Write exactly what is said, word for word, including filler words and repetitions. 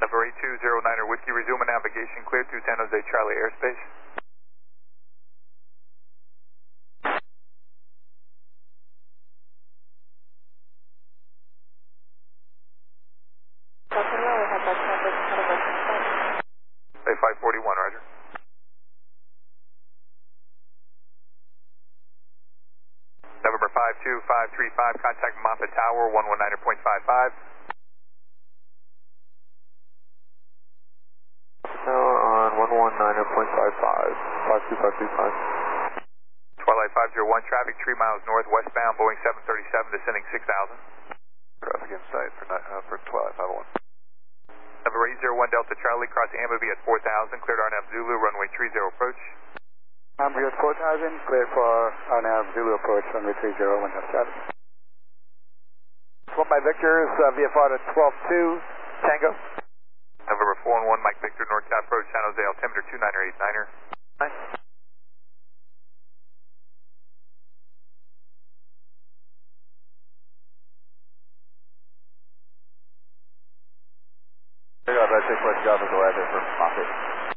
November eight two zero niner Whiskey, resuming navigation clear to San Jose Charlie airspace. Bay five forty-one, roger. November five two five three five, contact Moffett Tower, one one niner point five five. Tower on one one niner point five five, five two five three five. Twilight five zero one, traffic three miles north, westbound, Boeing seven thirty-seven, descending six thousand. Traffic in sight for, uh, for Twilight five oh one. Number eight zero one Delta Charlie, cross Amity at four thousand, cleared R N A V Zulu, runway three zero approach. Amity at four thousand, cleared for R N A V Zulu approach, runway three zero, one Delta Charlie. One by Victor, uh, V F R to twelve two, Tango. November four and one, Mike Victor, North Cap Approach, San Jose, altimeter two niner eight niner. Nice. I got that six West Java, go ahead for Moffett.